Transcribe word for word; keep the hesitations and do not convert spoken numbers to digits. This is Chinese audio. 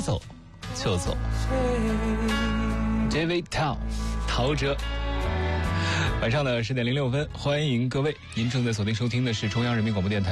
走就走。David Tao， 陶喆。晚上的十点零六分，欢迎各位，您正在锁定收听的是中央人民广播电台